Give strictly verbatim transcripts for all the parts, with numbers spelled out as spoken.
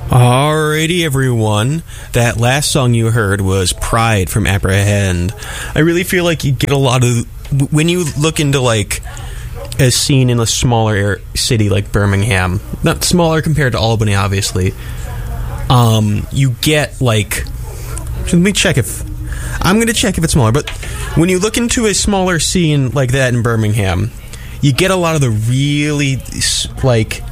Alrighty, everyone. That last song you heard was Pride from Apprehend. I really feel like you get a lot of... When you look into, like, a scene in a smaller city like Birmingham, not smaller compared to Albany, obviously, um, you get, like... Let me check if... I'm going to check if it's smaller, but when you look into a smaller scene like that in Birmingham, you get a lot of the really, like...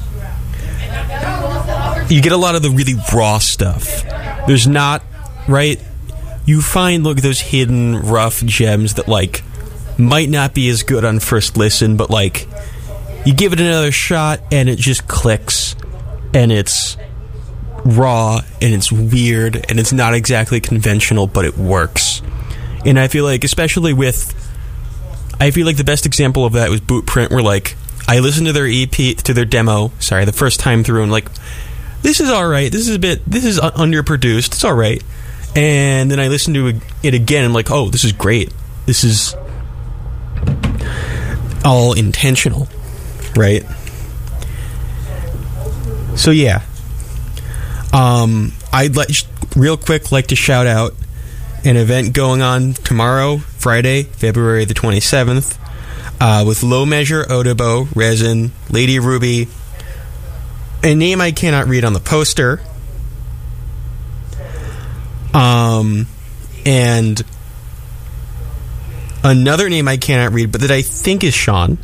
You get a lot of the really raw stuff. There's not, right? You find, look, those hidden, rough gems that, like, might not be as good on first listen, but, like, you give it another shot, and it just clicks, and it's raw, and it's weird, and it's not exactly conventional, but it works. And I feel like, especially with... I feel like the best example of that was Bootprint, where, like, I listened to their E P, to their demo, sorry, the first time through, and, like... This is alright. This is a bit... This is underproduced. It's alright. And then I listened to it again, and I'm like, oh, this is great. This is all intentional, right? So, yeah. Um, I'd like, real quick, like to shout out an event going on tomorrow, Friday, February the twenty-seventh, uh, with Low Measure, Odobo, Resin, Lady Ruby, a name I cannot read on the poster, um, and another name I cannot read, but that I think is Sean.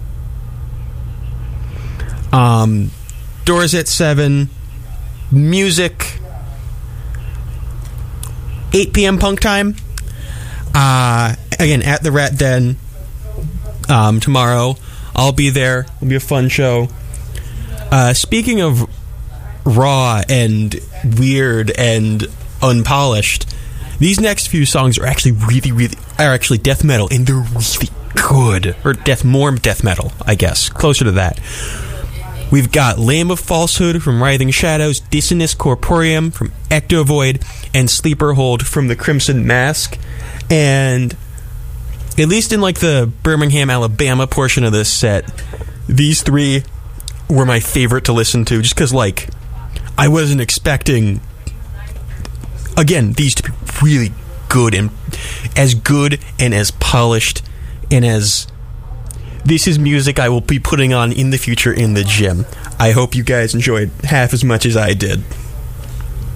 Um, doors at seven, music, eight p.m. punk time. Uh, again, at the Rat Den, um, tomorrow. I'll be there. It'll be a fun show. Uh, speaking of raw and weird and unpolished, these next few songs are actually really, really, are actually death metal, and they're really good. Or death, more death metal, I guess. Closer to that. We've got Lamb of Falsehood from Writhing Shadows, Dissonus Corporeum from Ectovoid, and Sleeper Hold from the Crimson Mask. And at least in like the Birmingham, Alabama portion of this set, these three were my favorite to listen to, just because, like, I wasn't expecting, again, these to be really good, and as good and as polished and as... This is music I will be putting on in the future in the gym. I hope you guys enjoyed half as much as I did.